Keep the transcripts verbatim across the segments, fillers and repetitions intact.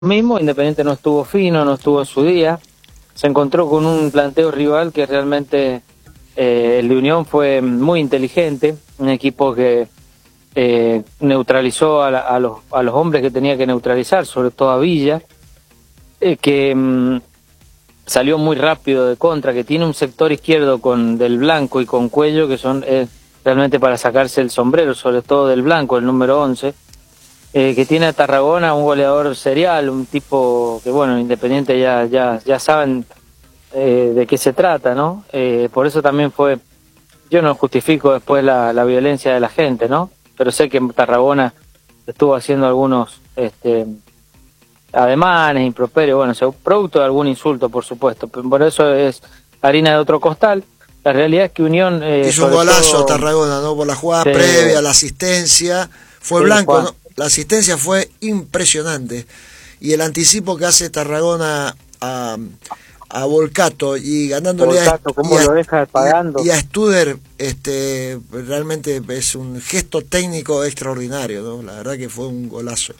mismo, Independiente no estuvo fino, no estuvo en su día, se encontró con un planteo rival que realmente eh, el de Unión fue muy inteligente, un equipo que eh, neutralizó a, la, a, los, a los hombres que tenía que neutralizar, sobre todo a Villa, eh, que mm, salió muy rápido de contra, que tiene un sector izquierdo con Del Blanco y con Cuello que son eh, realmente para sacarse el sombrero, sobre todo Del Blanco, el número once. Eh, que tiene a Tarragona, un goleador serial, un tipo que, bueno, Independiente ya ya ya saben eh, de qué se trata, ¿no? Eh, por eso también fue, yo no justifico después la, la violencia de la gente, ¿no? Pero sé que Tarragona estuvo haciendo algunos este, ademanes, improperios, bueno, producto de algún insulto, por supuesto, pero por eso es harina de otro costal. La realidad es que Unión... Eh, hizo un golazo todo, Tarragona, ¿no? Por la jugada de, previa, la asistencia, fue sí, Blanco, Juan. ¿no? La asistencia fue impresionante. Y el anticipo que hace Tarragona a, a Volcato y ganándole Volcato, a, ¿cómo y, lo deja pagando? y a Studer, este, realmente es un gesto técnico extraordinario, ¿no? La verdad que fue un golazo.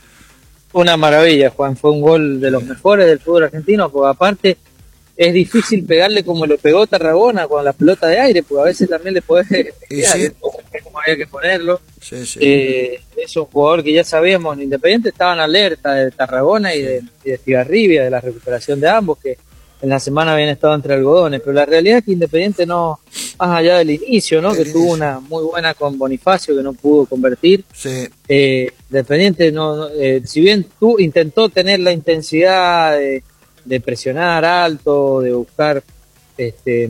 Una maravilla, Juan, fue un gol de los mejores del fútbol argentino, porque aparte es difícil pegarle como lo pegó Tarragona con la pelota de aire, porque a veces también le podés pegar, sí. como había que ponerlo. Sí, sí. Eh, es un jugador que ya sabíamos, en Independiente estaban alerta de Tarragona y de, y de Estigarribia, de la recuperación de ambos, que en la semana habían estado entre algodones, pero la realidad es que Independiente no, más allá del inicio, ¿no? El que inicio. Tuvo una muy buena con Bonifacio, que no pudo convertir. Sí. Eh, Independiente, no, eh, si bien tú intentó tener la intensidad de de presionar alto, de buscar este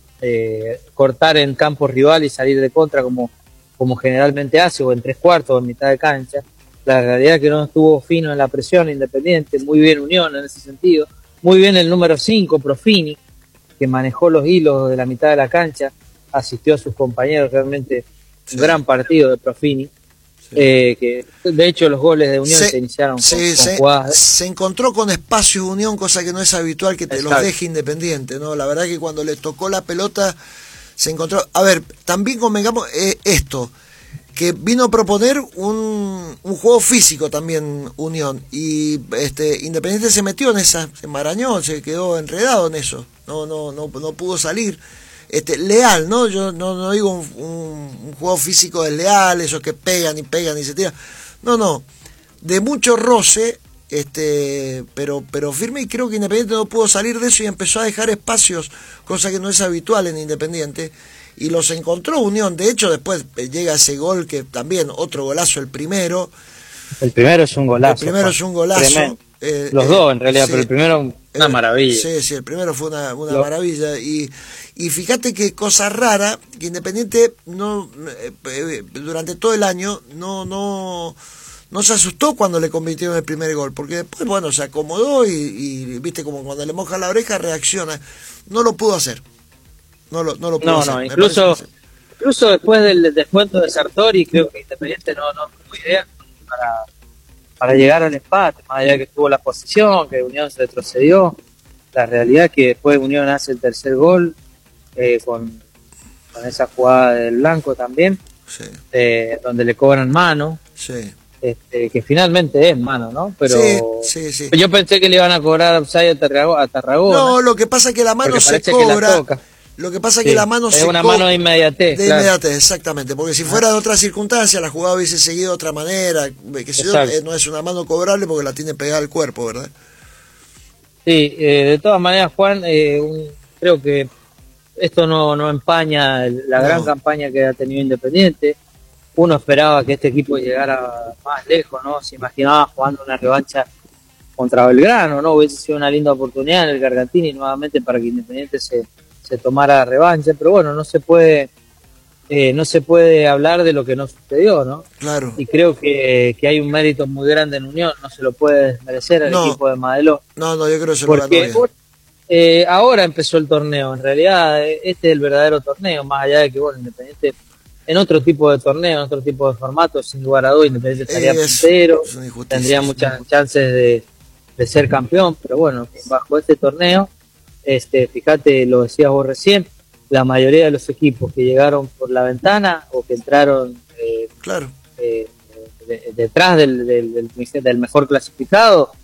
eh, cortar en campo rival y salir de contra como, como generalmente hace, o en tres cuartos o en mitad de cancha. La realidad es que no estuvo fino en la presión Independiente, muy bien Unión en ese sentido, muy bien el número cinco, Profini, que manejó los hilos de la mitad de la cancha, asistió a sus compañeros, realmente sí. Un gran partido de Profini. Sí. Eh, que de hecho los goles de Unión se, se iniciaron con, sí, con se, jugadas. Se encontró con espacios Unión, cosa que no es habitual que te Exacto. los deje Independiente, ¿no? La verdad que cuando le tocó la pelota se encontró. A ver, también convengamos eh, esto, que vino a proponer un, un juego físico también Unión, y este Independiente se metió en esa, se enmarañó, se quedó enredado en eso, no, no, no, no pudo salir. Este, leal, ¿no? Yo no, no digo un, un, un juego físico desleal, esos que pegan y pegan y se tiran. No, no. De mucho roce, este, pero, pero firme, y creo que Independiente no pudo salir de eso y empezó a dejar espacios, cosa que no es habitual en Independiente, y los encontró Unión. De hecho, después llega ese gol que también, otro golazo, el primero. El primero es un golazo. El primero Juan. es un golazo. Eh, Los eh, dos, en realidad, sí, pero el primero una el, maravilla. Sí, sí, el primero fue una, una Lo... maravilla. Y, y fíjate que cosa rara, que Independiente no eh, durante todo el año no, no, no se asustó cuando le convirtieron el primer gol, porque después, bueno, se acomodó y, y viste como cuando le moja la oreja reacciona. No lo pudo hacer. No lo, no lo pudo no, hacer. No, incluso, incluso después del descuento de Sartori, creo que Independiente no, no tuvo idea para... para llegar al empate, más allá de que tuvo la posición, que Unión se retrocedió. La realidad es que después Unión hace el tercer gol, eh, con, con esa jugada del Blanco también, sí. eh, donde le cobran mano, sí. este, que finalmente es mano, ¿no? Pero sí, sí, sí. yo pensé que le iban a cobrar offside a Tarragona. A Tarragona no, lo que pasa es que la mano se cobra. Lo que pasa es sí, que la mano es se una mano de inmediatez. De claro. inmediatez, exactamente. Porque si fuera de otra circunstancia, la jugada hubiese seguido de otra manera. Que si yo, eh, no es una mano cobrable porque la tiene pegada al cuerpo, ¿verdad? Sí, eh, de todas maneras, Juan, eh, un, creo que esto no, no empaña la no. gran campaña que ha tenido Independiente. Uno esperaba que este equipo llegara más lejos, ¿no? Se imaginaba jugando una revancha contra Belgrano, ¿no? Hubiese sido una linda oportunidad en el Gargantini nuevamente para que Independiente se se tomara revancha, pero bueno, no se puede eh, no se puede hablar de lo que no sucedió, ¿no? Claro. Y creo que, que hay un mérito muy grande en Unión, no se lo puede desmerecer al no. equipo de Madeló. No, no, yo creo que se porque, lo ganó bien. Eh, ahora empezó el torneo, en realidad este es el verdadero torneo, más allá de que, bueno, Independiente en otro tipo de torneo, en otro tipo de formato, sin lugar a dudas, Independiente estaría puntero, tendría muchas chances de, de ser campeón, pero bueno, bajo este torneo, Este, fíjate, lo decías vos recién, la mayoría de los equipos que llegaron por la ventana o que entraron eh, claro. eh, de, detrás del, del, del, del mejor clasificado